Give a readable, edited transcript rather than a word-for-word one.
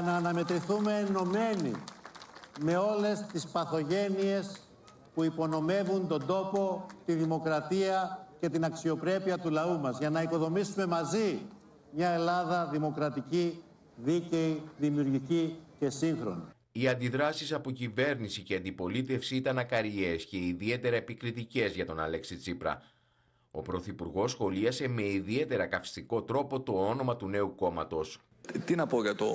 να αναμετρηθούμε ενωμένοι με όλες τις παθογένειες που υπονομεύουν τον τόπο, τη δημοκρατία και την αξιοπρέπεια του λαού μας, για να οικοδομήσουμε μαζί μια Ελλάδα δημοκρατική, δίκαιη, δημιουργική και σύγχρονη. Οι αντιδράσεις από κυβέρνηση και αντιπολίτευση ήταν ακαριές και ιδιαίτερα επικριτικές για τον Αλέξη Τσίπρα. Ο Πρωθυπουργός σχολίασε με ιδιαίτερα καυστικό τρόπο το όνομα του νέου κόμματος. Τι να πω για το